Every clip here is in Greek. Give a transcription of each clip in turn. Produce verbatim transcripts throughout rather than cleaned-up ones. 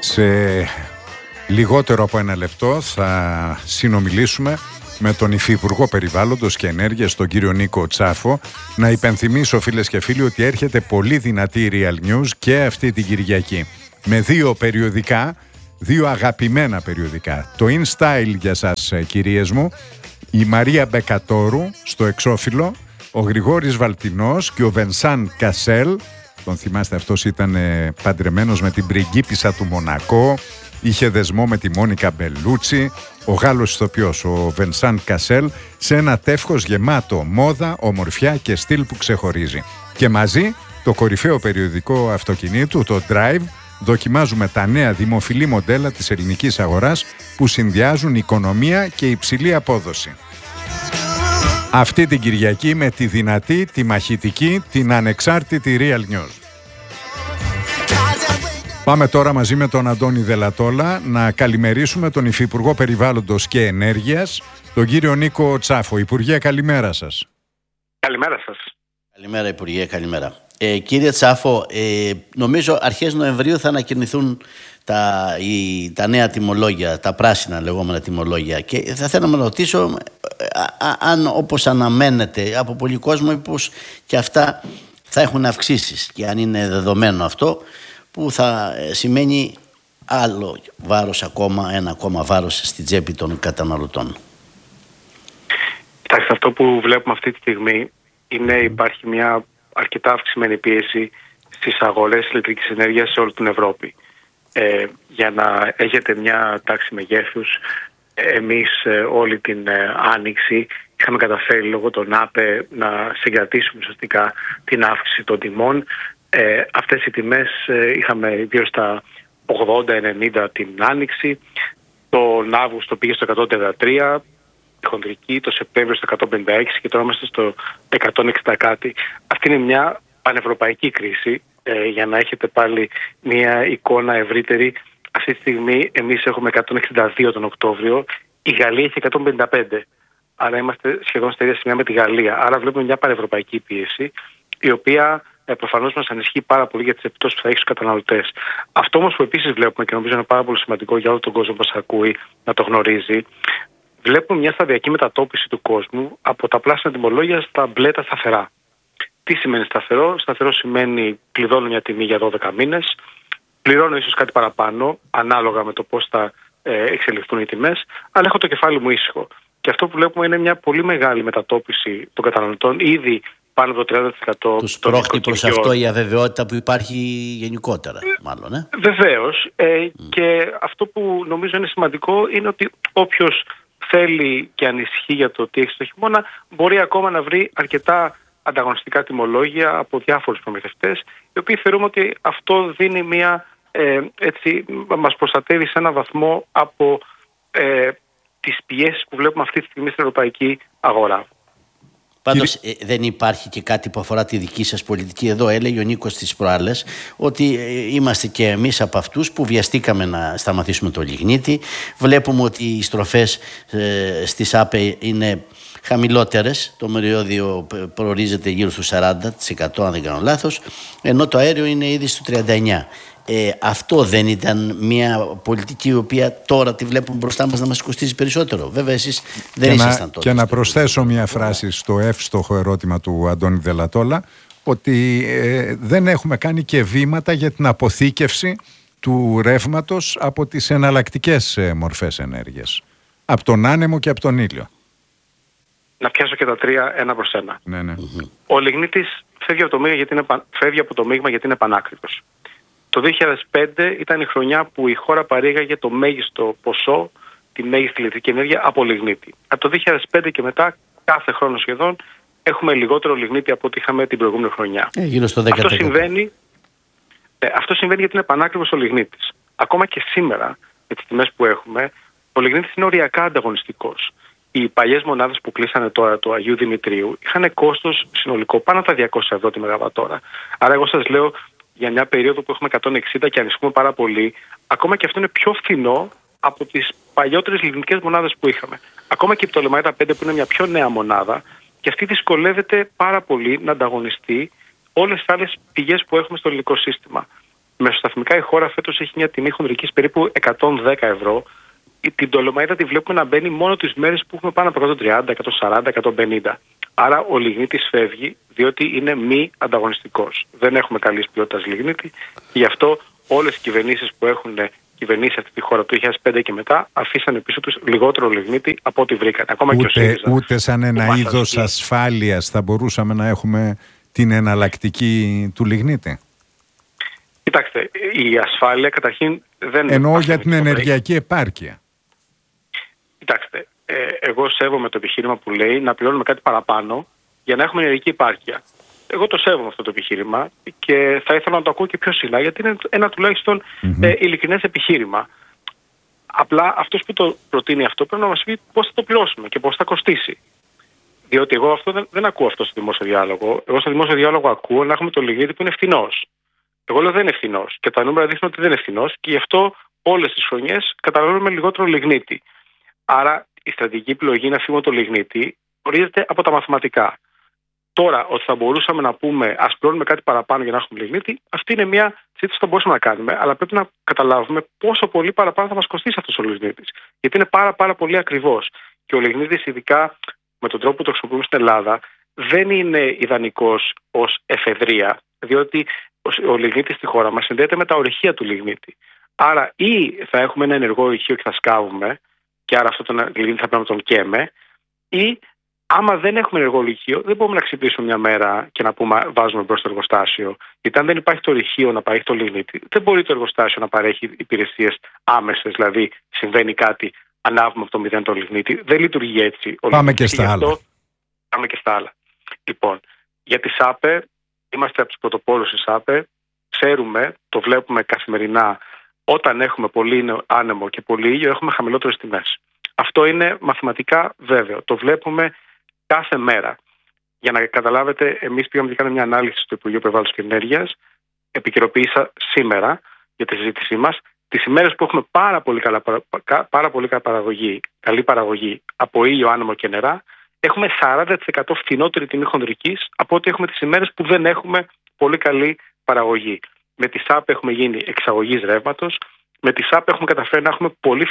Σε λιγότερο από ένα λεπτό θα συνομιλήσουμε με τον Υφυπουργό Περιβάλλοντος και Ενέργειας, τον κύριο Νίκο Τσάφο. Να υπενθυμίσω, φίλες και φίλοι, ότι έρχεται πολύ δυνατή Real News και αυτή την Κυριακή με δύο περιοδικά, δύο αγαπημένα περιοδικά. Το InStyle για σας, κυρίες μου, η Μαρία Μπεκατόρου στο εξώφυλλο, ο Γρηγόρης Βαλτινός και ο Βενσάν Κασέλ. Τον θυμάστε, αυτός ήταν παντρεμένος με την πριγκίπισσα του Μονακό, είχε δεσμό με τη Μόνικα Μπελούτσι, ο Γάλλος ηθοποιός, ο Βενσάν Κασέλ, σε ένα τεύχος γεμάτο μόδα, ομορφιά και στυλ που ξεχωρίζει. Και μαζί το κορυφαίο περιοδικό αυτοκινήτου, το Drive, δοκιμάζουμε τα νέα δημοφιλή μοντέλα της ελληνικής αγοράς που συνδυάζουν οικονομία και υψηλή απόδοση. Αυτή την Κυριακή με τη δυνατή, τη μαχητική, την ανεξάρτητη Real News. Πάμε τώρα μαζί με τον Αντώνη Δελατόλα να καλημερίσουμε τον Υφυπουργό Περιβάλλοντος και Ενέργειας, τον κύριο Νίκο Τσάφο. Υπουργέ, καλημέρα σας. Καλημέρα σας. Καλημέρα, Υπουργέ, καλημέρα. Ε, κύριε Τσάφο, ε, νομίζω αρχές Νοεμβρίου θα ανακοινηθούν τα, η, τα νέα τιμολόγια, τα πράσινα λεγόμενα τιμολόγια, και θα θέλω να ρωτήσω α, α, αν όπως αναμένεται από πολλοί κόσμο πως και αυτά θα έχουν αυξήσεις, και αν είναι δεδομένο αυτό, που θα σημαίνει άλλο βάρος ακόμα, ένα ακόμα βάρος στην τσέπη των καταναλωτών. Κοιτάξτε, αυτό που βλέπουμε αυτή τη στιγμή είναι υπάρχει μια αρκετά αυξημένη πίεση στις αγορές ηλεκτρικής ενέργειας σε όλη την Ευρώπη. Ε, για να έχετε μια τάξη μεγέθους, εμείς ε, όλη την ε, άνοιξη είχαμε καταφέρει λόγω των ΑΠΕ να συγκρατήσουμε ουσιαστικά την αύξηση των τιμών. Ε, αυτές οι τιμές ε, είχαμε γύρω στα ογδόντα ενενήντα την άνοιξη, τον Αύγουστο πήγε στο εκατόν τριάντα τρία, η χοντρική, το Σεπτέμβριο στο εκατόν πενήντα έξι και τώρα είμαστε στο εκατόν εξήντα κάτι. Αυτή είναι μια πανευρωπαϊκή κρίση, ε, για να έχετε πάλι μια εικόνα ευρύτερη. Αυτή τη στιγμή εμείς έχουμε εκατόν εξήντα δύο τον Οκτώβριο, η Γαλλία έχει εκατόν πενήντα πέντε, άρα είμαστε σχεδόν στα ίδια σημεία με τη Γαλλία. Άρα βλέπουμε μια πανευρωπαϊκή πίεση, η οποία Ε, προφανώς μας ανισχύει πάρα πολύ για τις επιπτώσεις που θα έχει στους καταναλωτές. Αυτό όμως που επίσης βλέπουμε, και νομίζω είναι πάρα πολύ σημαντικό για όλο τον κόσμο που μας ακούει να το γνωρίζει, βλέπουμε μια σταδιακή μετατόπιση του κόσμου από τα πράσινα τιμολόγια στα μπλε τα σταθερά. Τι σημαίνει σταθερό? Σταθερό σημαίνει κλειδώνω μια τιμή για δώδεκα μήνες, πληρώνω ίσως κάτι παραπάνω, ανάλογα με το πώς θα ε, εξελιχθούν οι τιμές, αλλά έχω το κεφάλι μου ήσυχο. Και αυτό που βλέπουμε είναι μια πολύ μεγάλη μετατόπιση των καταναλωτών. Ήδη πάνω από το τριάντα τοις εκατό τους πρόχνει προς αυτό η αβεβαιότητα που υπάρχει γενικότερα, μάλλον. Ε? Βεβαίως. Ε, mm. Και αυτό που νομίζω είναι σημαντικό είναι ότι όποιος θέλει και ανησυχεί για το τι έχει στο χειμώνα, μπορεί ακόμα να βρει αρκετά ανταγωνιστικά τιμολόγια από διάφορους προμηθευτές, οι οποίοι θεωρούμε ότι αυτό δίνει μια, ε, έτσι, μας προστατεύει σε έναν βαθμό από ε, τις πιέσεις που βλέπουμε αυτή τη στιγμή στην ευρωπαϊκή αγορά. Πάντως ε, δεν υπάρχει και κάτι που αφορά τη δική σας πολιτική. Εδώ έλεγε ο Νίκος τις προάλλες ότι ε, είμαστε και εμείς από αυτούς που βιαστήκαμε να σταματήσουμε το λιγνίτη. Βλέπουμε ότι οι στροφές ε, στις ΑΠΕ είναι χαμηλότερες. Το μεριώδιο προορίζεται γύρω στο σαράντα τοις εκατό αν δεν κάνω λάθος, ενώ το αέριο είναι ήδη στο τριάντα εννιά τοις εκατό. Ε, αυτό δεν ήταν μια πολιτική η οποία τώρα τη βλέπουμε μπροστά μας να μας κοστίζει περισσότερο? Βέβαια εσείς δεν και ήσασταν να, τότε. Και να προσθέσω μια φράση στο εύστοχο ερώτημα του Αντώνη Δελατόλα, ότι ε, δεν έχουμε κάνει και βήματα για την αποθήκευση του ρεύματος από τις εναλλακτικές ε, μορφές ενέργειας, από τον άνεμο και από τον ήλιο. Να πιάσω και τα τρία ένα προς ένα. Ναι, ναι. Mm-hmm. Ο λιγνίτης φεύγει από το μείγμα γιατί είναι, φεύγει από το μείγμα γιατί είναι πανάκριβος. Το δύο χιλιάδες πέντε ήταν η χρονιά που η χώρα παρήγαγε το μέγιστο ποσό, τη μέγιστη ηλεκτρική ενέργεια από λιγνίτη. Από το δύο χιλιάδες πέντε και μετά, κάθε χρόνο σχεδόν, έχουμε λιγότερο λιγνίτη από ό,τι είχαμε την προηγούμενη χρονιά. Ε, γύρω στο δέκα τοις εκατό. Αυτό συμβαίνει, ε, αυτό συμβαίνει γιατί είναι πανάκριβος ο λιγνίτης. Ακόμα και σήμερα, με τις τιμές που έχουμε, ο λιγνίτης είναι οριακά ανταγωνιστικός. Οι παλιές μονάδες που κλείσανε τώρα του Αγίου Δημητρίου είχαν κόστος συνολικό πάνω από τα διακόσια ευρώ τη μεγαβατόρα. Άρα, εγώ σας λέω, για μια περίοδο που έχουμε εκατόν εξήντα και ανησυχούμε πάρα πολύ, ακόμα και αυτό είναι πιο φθηνό από τις παλιότερες λιγνητικές μονάδες που είχαμε. Ακόμα και η Πτολεμαΐδα πέντε, που είναι μια πιο νέα μονάδα, και αυτή δυσκολεύεται πάρα πολύ να ανταγωνιστεί όλες τις άλλες πηγές που έχουμε στο ελληνικό σύστημα. Μεσοσταθμικά η χώρα φέτος έχει μια τιμή χονδρικής περίπου εκατόν δέκα ευρώ. Την ντολομαΐτα τη βλέπουμε να μπαίνει μόνο τις μέρες που έχουμε πάνω από εκατόν τριάντα, εκατόν σαράντα, εκατόν πενήντα. Άρα ο λιγνίτης φεύγει διότι είναι μη ανταγωνιστικός. Δεν έχουμε καλής ποιότητας λιγνίτη και γι' αυτό όλες οι κυβερνήσεις που έχουν κυβερνήσει αυτή τη χώρα από το δύο χιλιάδες πέντε και μετά αφήσανε πίσω τους λιγότερο λιγνίτη από ό,τι βρήκαν. Ακόμα ούτε, και ο ΣΥΡΙΖΑ. Ούτε σαν ένα είδος ασφάλειας θα μπορούσαμε να έχουμε την εναλλακτική του λιγνίτη. Κοιτάξτε, η ασφάλεια καταρχήν δεν... Εννοώ για την ενεργειακή επάρκεια. Κοιτάξτε, ε, εγώ σέβομαι το επιχείρημα που λέει να πληρώνουμε κάτι παραπάνω για να έχουμε ενεργειακή επάρκεια. Εγώ το σέβομαι αυτό το επιχείρημα και θα ήθελα να το ακούω και πιο συχνά, γιατί είναι ένα τουλάχιστον mm-hmm. ε, ειλικρινές επιχείρημα. Απλά αυτός που το προτείνει αυτό πρέπει να μας πει πώς θα το πληρώσουμε και πώς θα κοστίσει. Διότι εγώ αυτό δεν, δεν ακούω αυτό στο δημόσιο διάλογο. Εγώ στο δημόσιο διάλογο ακούω να έχουμε το λιγνίτη που είναι ευθυνός. Εγώ λέω δεν είναι ευθυνός και τα νούμερα δείχνουν ότι δεν είναι ευθυνός και γι' αυτό όλες τις χρονιές καταναλώνουμε λιγότερο λιγνίτη. Άρα η στρατηγική επιλογή να φύγουμε το λιγνίτη ορίζεται από τα μαθηματικά. Τώρα, ότι θα μπορούσαμε να πούμε ας πληρώνουμε κάτι παραπάνω για να έχουμε λιγνίτη, αυτή είναι μια συζήτηση που θα μπορούσαμε να κάνουμε, αλλά πρέπει να καταλάβουμε πόσο πολύ παραπάνω θα μας κοστίσει αυτός ο λιγνίτης. Γιατί είναι πάρα, πάρα πολύ ακριβώς. Και ο λιγνίτης, ειδικά με τον τρόπο που το χρησιμοποιούμε στην Ελλάδα, δεν είναι ιδανικός ως εφεδρεία, διότι ο λιγνίτης στη χώρα μας συνδέεται με τα ορυχεία του λιγνίτη. Άρα, ή θα έχουμε ένα ενεργό ορυχείο και θα σκάβουμε, και άρα αυτό το λιγνίτη θα πρέπει να τον καίμε, ή άμα δεν έχουμε ενεργό ορυχείο, δεν μπορούμε να ξυπνήσουμε μια μέρα και να πούμε βάζουμε μπρος το εργοστάσιο. Γιατί αν δεν υπάρχει το ορυχείο να παρέχει το λιγνίτη, δεν μπορεί το εργοστάσιο να παρέχει υπηρεσίες άμεσες. Δηλαδή, συμβαίνει κάτι, ανάβουμε από το μηδέν το λιγνίτη. Δεν λειτουργεί έτσι. Ο πάμε και στα άλλα. Πάμε και στα άλλα. Λοιπόν, για τη ΣΑΠΕ, είμαστε από τους πρωτοπόρους της ΣΑΠΕ. Ξέρουμε, το βλέπουμε καθημερινά, όταν έχουμε πολύ άνεμο και πολύ ήλιο, έχουμε χαμηλότερες τιμές. Αυτό είναι μαθηματικά βέβαιο. Το βλέπουμε κάθε μέρα. Για να καταλάβετε, εμείς πήγαμε και κάναμε μια ανάλυση στο Υπουργείο Περιβάλλοντος και Ενέργειας. Επικαιροποίησα σήμερα για τη συζήτησή μας. Τις ημέρες που έχουμε πάρα πολύ, καλά, πάρα πολύ καλά παραγωγή, καλή παραγωγή από ήλιο, άνεμο και νερά, έχουμε σαράντα τοις εκατό φθηνότερη τιμή χονδρικής από ό,τι έχουμε τις ημέρες που δεν έχουμε πολύ καλή παραγωγή. Με τη ΣΑΠ έχουμε γίνει εξαγωγής ρεύματος. Με τη ΣΑΠ έχουμε καταφέρει να έχουμε πολύ,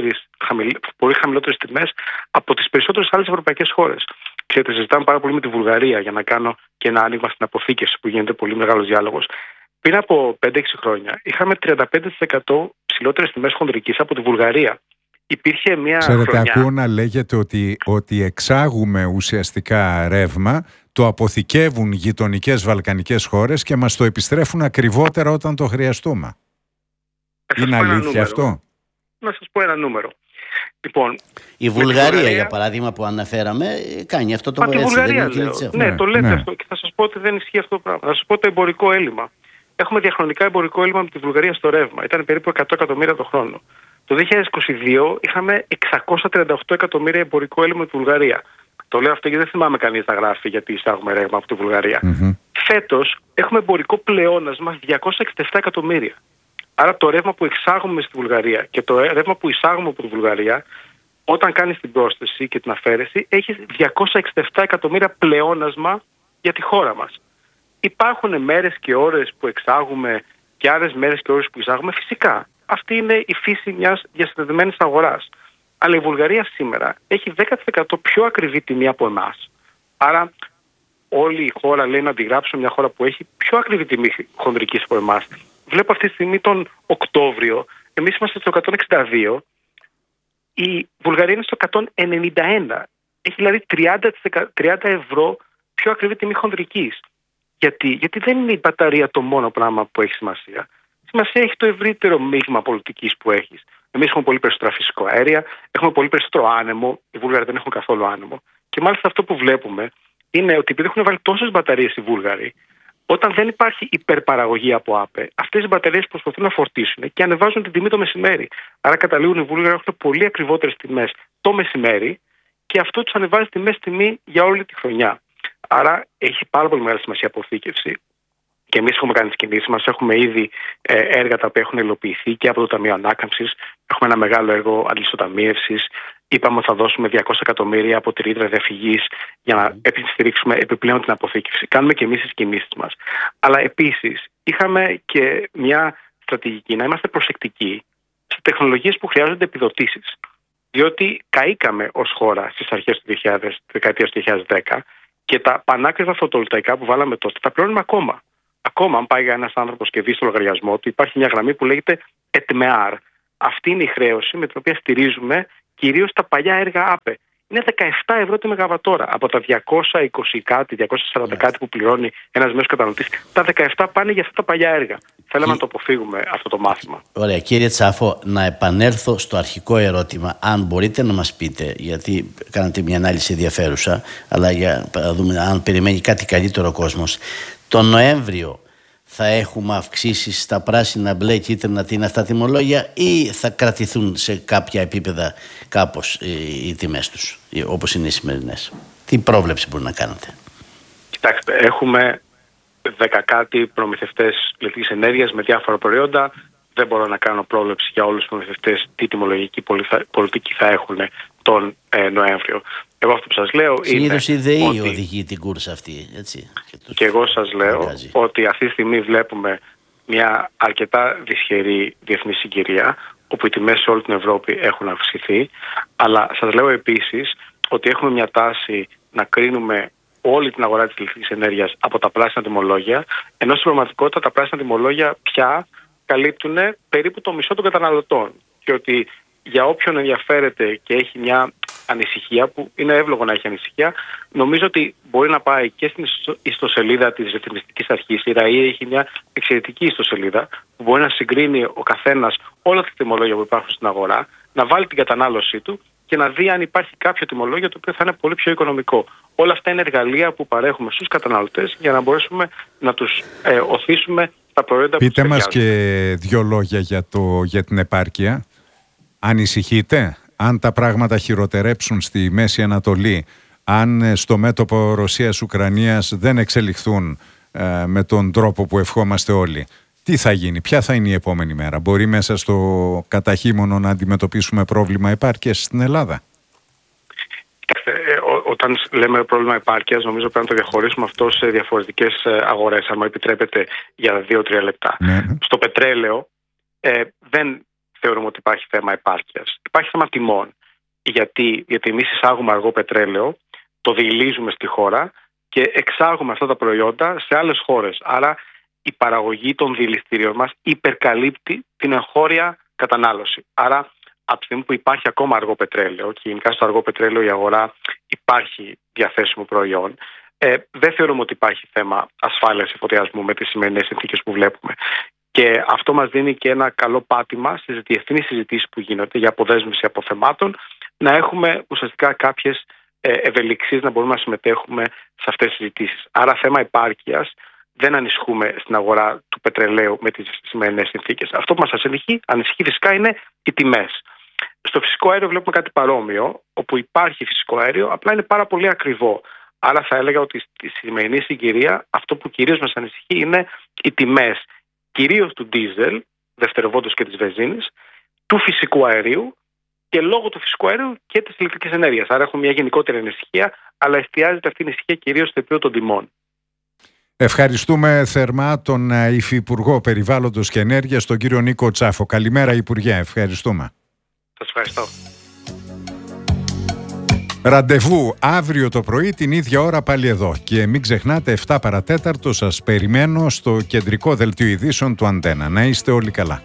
πολύ χαμηλότερες τιμές από τις περισσότερες άλλες ευρωπαϊκές χώρες. Ξέρετε, συζητάμε πάρα πολύ με τη Βουλγαρία για να κάνω και ένα άνοιγμα στην αποθήκευση που γίνεται πολύ μεγάλος διάλογος. Πριν από πέντε έξι χρόνια είχαμε τριάντα πέντε τοις εκατό ψηλότερες τιμές χονδρικής από τη Βουλγαρία. Υπήρχε μια Ξέρετε, χρονιά... ακούω να λέγεται ότι, ότι εξάγουμε ουσιαστικά ρεύμα, το αποθηκεύουν γειτονικές βαλκανικές χώρες και μας το επιστρέφουν ακριβότερα όταν το χρειαστούμε. Είναι αλήθεια αυτό? Να σας πω ένα νούμερο. Λοιπόν, η Βουλγαρία, Βουλγαρία, για παράδειγμα, που αναφέραμε, κάνει αυτό το πράγμα. Τη Βουλγαρία, λέω. Ναι, ναι, το λέτε ναι. αυτό και θα σας πω ότι δεν ισχύει αυτό το πράγμα. Θα σας πω το εμπορικό έλλειμμα. Έχουμε διαχρονικά εμπορικό έλλειμμα με τη Βουλγαρία στο ρεύμα. Ήταν περίπου εκατό εκατομμύρια το χρόνο. Το δύο χιλιάδες είκοσι δύο είχαμε εξακόσια τριάντα οκτώ εκατομμύρια εμπορικό έλλειμμα με τη Βουλγαρία. Το λέω αυτό γιατί δεν θυμάμαι κανείς να γράφει γιατί εισάγουμε ρεύμα από τη Βουλγαρία. Mm-hmm. Φέτος έχουμε εμπορικό πλεόνασμα διακόσια εξήντα επτά εκατομμύρια. Άρα το ρεύμα που εξάγουμε στη Βουλγαρία και το ρεύμα που εισάγουμε από τη Βουλγαρία, όταν κάνεις την πρόσθεση και την αφαίρεση, έχει διακόσια εξήντα επτά εκατομμύρια πλεόνασμα για τη χώρα μας. Υπάρχουν μέρες και ώρες που εξάγουμε και άλλες μέρες και ώρες που εισάγουμε, φυσικά. Αυτή είναι η φύση μιας διασυνδεδεμένης αγοράς. Αλλά η Βουλγαρία σήμερα έχει δέκα τοις εκατό πιο ακριβή τιμή από εμάς. Άρα όλη η χώρα λέει να αντιγράψουμε μια χώρα που έχει πιο ακριβή τιμή χονδρικής από εμάς. Βλέπω αυτή τη στιγμή τον Οκτώβριο, εμείς είμαστε στο εκατόν εξήντα δύο, η Βουλγαρία είναι στο εκατόν ενενήντα ένα. Έχει δηλαδή τριάντα ευρώ πιο ακριβή τιμή χονδρικής. Γιατί? Γιατί δεν είναι η μπαταρία το μόνο πράγμα που έχει σημασία. Σημασία έχει το ευρύτερο μείγμα πολιτικής που έχεις. Εμείς έχουμε πολύ περισσότερο φυσικό αέρια, έχουμε πολύ περισσότερο άνεμο, οι Βούλγαροι δεν έχουν καθόλου άνεμο. Και μάλιστα αυτό που βλέπουμε είναι ότι επειδή έχουν βάλει τόσες μπαταρίες οι Βούλγαροι, όταν δεν υπάρχει υπερπαραγωγή από ΑΠΕ, αυτές οι μπαταρίες προσπαθούν να φορτίσουν και ανεβάζουν την τιμή το μεσημέρι. Άρα καταλήγουν οι Βούλγαροι να έχουν πολύ ακριβότερες τιμές το μεσημέρι και αυτό τους ανεβάζει τιμές τιμή για όλη τη χρονιά. Άρα έχει πάρα πολύ μεγάλη σημασία αποθήκευση. Και εμείς έχουμε κάνει τις κινήσεις μας. Έχουμε ήδη ε, έργα τα οποία έχουν υλοποιηθεί και από το Ταμείο Ανάκαμψης. Έχουμε ένα μεγάλο έργο αντισοταμίευσης. Είπαμε ότι θα δώσουμε διακόσια εκατομμύρια από τη ρήτρα διαφυγής για να στηρίξουμε επιπλέον την αποθήκευση. Κάνουμε και εμείς τις κινήσεις μας. Αλλά επίσης είχαμε και μια στρατηγική να είμαστε προσεκτικοί σε τεχνολογίες που χρειάζονται επιδοτήσεις. Διότι καήκαμε ως χώρα στις αρχές του δεκαετίας του δύο χιλιάδες δέκα και τα πανάκριβα φωτοβολταϊκά που βάλαμε τότε τα πληρώνουμε ακόμα. Ακόμα, αν πάει ένας άνθρωπος και δει στο λογαριασμό του, υπάρχει μια γραμμή που λέγεται ΕΤΜΕΑΡ. Αυτή είναι η χρέωση με την οποία στηρίζουμε κυρίως τα παλιά έργα ΑΠΕ. Είναι δεκαεπτά ευρώ τη μεγαβατόρα από τα διακόσια είκοσι κάτι, διακόσια σαράντα κάτι που πληρώνει ένας μέσος καταναλωτής. Τα δεκαεπτά πάνε για αυτά τα παλιά έργα. Θέλαμε να το αποφύγουμε αυτό το μάθημα. Ωραία, κύριε Τσάφο, να επανέλθω στο αρχικό ερώτημα. Αν μπορείτε να μας πείτε, γιατί κάνατε μια ανάλυση ενδιαφέρουσα, αλλά για να δούμε αν περιμένει κάτι καλύτερο ο κόσμος. Τον Νοέμβριο θα έχουμε αυξήσεις στα πράσινα, μπλε, κίτρινα, τι είναι αυτά τιμολόγια, ή θα κρατηθούν σε κάποια επίπεδα κάπως οι, οι τιμές τους, όπως είναι οι σημερινές? Τι πρόβλεψη μπορεί να κάνετε? Κοιτάξτε, έχουμε δέκα κάτι προμηθευτές ηλεκτρικής ενέργειας με διάφορα προϊόντα. Δεν μπορώ να κάνω πρόβλεψη για όλους τους προμηθευτές τι τιμολογική πολιτική θα έχουν τον ε, Νοέμβριο. Εγώ αυτό που σας λέω συνήθως είναι. Συνήθως η ΔΕΗ ότι... οδηγεί την κούρσα αυτή, έτσι. Και, και εγώ σας λέω βγάζει. Ότι αυτή τη στιγμή βλέπουμε μια αρκετά δυσχερή διεθνή συγκυρία, όπου οι τιμές σε όλη την Ευρώπη έχουν αυξηθεί. Αλλά σας λέω επίσης ότι έχουμε μια τάση να κρίνουμε όλη την αγορά της ηλεκτρικής ενέργειας από τα πράσινα τιμολόγια, ενώ στην πραγματικότητα τα πράσινα τιμολόγια πια καλύπτουν περίπου το μισό των καταναλωτών. Και ότι για όποιον ενδιαφέρεται και έχει μια ανησυχία, που είναι εύλογο να έχει ανησυχία, νομίζω ότι μπορεί να πάει και στην ιστοσελίδα της ρυθμιστικής αρχής. Η ΡΑΗ έχει μια εξαιρετική ιστοσελίδα που μπορεί να συγκρίνει ο καθένας όλα τα τιμολόγια που υπάρχουν στην αγορά, να βάλει την κατανάλωσή του και να δει αν υπάρχει κάποιο τιμολόγιο το οποίο θα είναι πολύ πιο οικονομικό. Όλα αυτά είναι εργαλεία που παρέχουμε στους καταναλωτές για να μπορέσουμε να τους ε, οθήσουμε τα προϊόντα. Πείτε που μας και δύο λόγια για, το, για την επάρκεια. Ανησυχείτε αν τα πράγματα χειροτερέψουν στη Μέση Ανατολή, αν στο μέτωπο Ρωσίας-Ουκρανίας δεν εξελιχθούν ε, με τον τρόπο που ευχόμαστε όλοι? Τι θα γίνει, ποια θα είναι η επόμενη μέρα? Μπορεί μέσα στο καταχείμωνο να αντιμετωπίσουμε πρόβλημα επάρκειας στην Ελλάδα? Ε, ό, όταν λέμε πρόβλημα επάρκειας, νομίζω πρέπει να το διαχωρίσουμε αυτό σε διαφορετικές αγορές, αν μου επιτρέπετε για δύο τρία λεπτά. Ναι. Στο πετρέλαιο ε, δεν θεωρούμε ότι υπάρχει θέμα επάρκειας. Υπάρχει θέμα τιμών. Γιατί, γιατί εμείς εισάγουμε αργό πετρέλαιο, το διηλίζουμε στη χώρα και εξάγουμε αυτά τα προϊόντα σε άλλες χώρες. Άρα η παραγωγή των διηλιστηρίων μας υπερκαλύπτει την εγχώρια κατανάλωση. Άρα από τη στιγμή που υπάρχει ακόμα αργό πετρέλαιο, και γενικά στο αργό πετρέλαιο η αγορά υπάρχει διαθέσιμο προϊόν, ε, δεν θεωρούμε ότι υπάρχει θέμα ασφάλειας εφοδιασμού με τις σημερινές συνθήκες που βλέπουμε. Και αυτό μας δίνει και ένα καλό πάτημα στις διεθνείς συζητήσεις που γίνονται για αποδέσμευση αποθεμάτων, να έχουμε ουσιαστικά κάποιες ευελιξίες να μπορούμε να συμμετέχουμε σε αυτές τις συζητήσεις. Άρα θέμα επάρκειας δεν ανησυχούμε στην αγορά του πετρελαίου με τις σημερινές συνθήκες. Αυτό που μας ανησυχεί, ανησυχεί φυσικά είναι οι τιμές. Στο φυσικό αέριο βλέπουμε κάτι παρόμοιο, όπου υπάρχει φυσικό αέριο, απλά είναι πάρα πολύ ακριβό. Άρα θα έλεγα ότι στη σημερινή συγκυρία αυτό που κυρίως μας ανησυχεί είναι οι τιμές, κυρίως του ντίζελ, δευτεροβόντος και της βενζίνης, του φυσικού αερίου και λόγω του φυσικού αερίου και της ηλεκτρικής ενέργειας. Άρα έχουμε μια γενικότερη ανησυχία, αλλά εστιάζεται αυτή η ανησυχία κυρίως στο επίπεδο των τιμών. Ευχαριστούμε θερμά τον Υφυπουργό Περιβάλλοντος και Ενέργειας, τον κύριο Νίκο Τσάφο. Καλημέρα, Υπουργέ. Ευχαριστούμε. Σας ευχαριστώ. Ραντεβού αύριο το πρωί την ίδια ώρα πάλι εδώ. Και μην ξεχνάτε, επτά παρατέταρτο σας περιμένω στο κεντρικό δελτίο ειδήσεων του Αντένα. Να είστε όλοι καλά.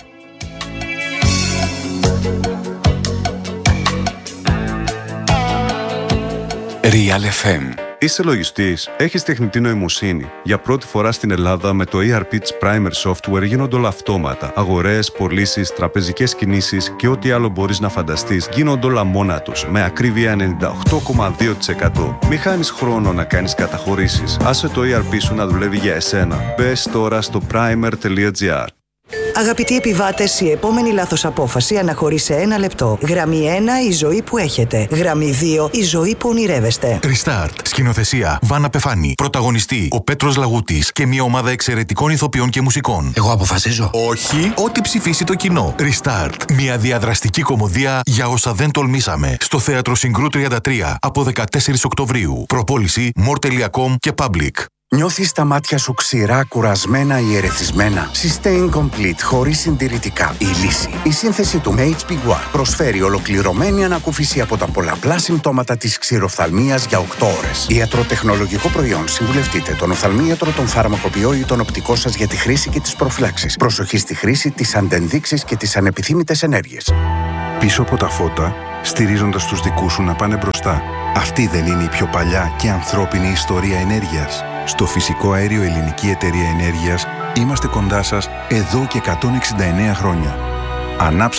Real εφ εμ. Είσαι λογιστής, έχεις τεχνητή νοημοσύνη. Για πρώτη φορά στην Ελλάδα με το ι αρ πι της Primer Software γίνονται όλα αυτόματα. Αγορές, πωλήσεις, τραπεζικές κινήσεις και ό,τι άλλο μπορείς να φανταστείς γίνονται όλα μόνα τους, με ακρίβεια ενενήντα οκτώ κόμμα δύο τοις εκατό. Μη χάνεις χρόνο να κάνεις καταχωρήσεις. Άσε το ι αρ πι σου να δουλεύει για εσένα. Μπες τώρα στο primer τελεία τζι άρ. Αγαπητοί επιβάτες, η επόμενη λάθος απόφαση αναχωρεί σε ένα λεπτό. Γραμμή ένα, η ζωή που έχετε. Γραμμή δύο, η ζωή που ονειρεύεστε. Restart. Σκηνοθεσία Βάνα Πεφάνη. Πρωταγωνιστή ο Πέτρος Λαγούτης και μια ομάδα εξαιρετικών ηθοποιών και μουσικών. Εγώ αποφασίζω. Όχι, ό,τι ψηφίσει το κοινό. Restart. Μια διαδραστική κωμωδία για όσα δεν τολμήσαμε. Στο Θέατρο Συγκρού τριάντα τρία από δεκατέσσερις Οκτωβρίου. Προπόληση μορ τελεία κομ και Public. Νιώθεις τα μάτια σου ξηρά, κουρασμένα ή ερεθισμένα? Sustain Complete, χωρίς συντηρητικά. Η λύση. Η σύνθεση του έιτς πι γουάρ προσφέρει ολοκληρωμένη ανακούφιση από τα πολλαπλά συμπτώματα της ξηροφθαλμίας για οκτώ ώρες. Ιατροτεχνολογικό προϊόν. Συμβουλευτείτε τον οφθαλμίατρο, τον φαρμακοποιό ή τον οπτικό σας για τη χρήση και τις προφυλάξεις. Προσοχή στη χρήση, τις αντενδείξεις και τις ανεπιθύμητες ενέργειες. Πίσω από τα φώτα, στηρίζοντας τους δικούς σου να πάνε μπροστά. Αυτή δεν είναι η πιο παλιά και ανθρώπινη ιστορία ενέργειας? Στο Φυσικό Αέριο Ελληνική Εταιρεία Ενέργειας είμαστε κοντά σας εδώ και εκατόν εξήντα εννέα χρόνια. Ανάψτε